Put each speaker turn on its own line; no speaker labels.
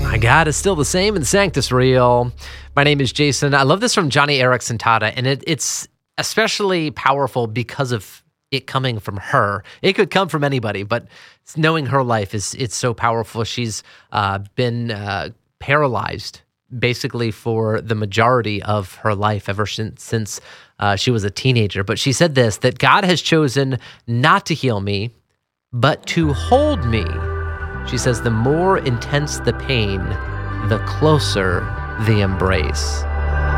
My God is still the same and Sanctus real. My name is Jason. I love this from Johnny Erickson Tata, and it's especially powerful because of it coming from her. It could come from anybody, but knowing her life it's so powerful. She's been paralyzed basically for the majority of her life ever since she was a teenager. But she said this, that God has chosen not to heal me, but to hold me. She says, the more intense the pain, the closer the embrace.